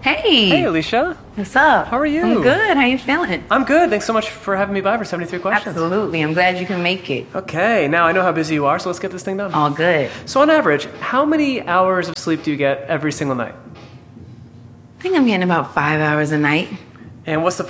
Hey. Hey, Alicia. What's up? How are you? I'm good. How you feeling? I'm good. Thanks so much for having me by for 73 questions. Absolutely. I'm glad you can make it. Okay, now I know how busy you are, so let's get this thing done. All good. So on average, how many hours of sleep do you get every single night? I think I'm getting about 5 hours a night. And what's the